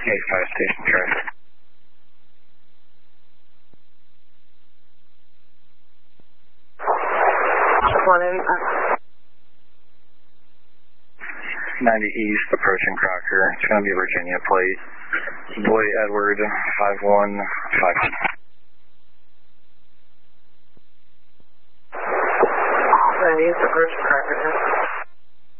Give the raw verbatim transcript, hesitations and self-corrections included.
eight five station traffic. One in, uh, ninety East, approaching Crocker. It's going to be Virginia plate. Boy Edward, five one five.